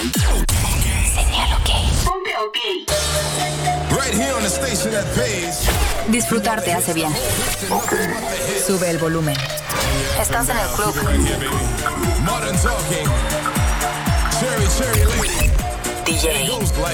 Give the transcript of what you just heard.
Señal OK. Ponte OK. Right here on the station that pays. Disfrutar te hace bien. Sube el volumen. Estás en el club. Modern talking. Cherry, cherry lady. DJ. Goes like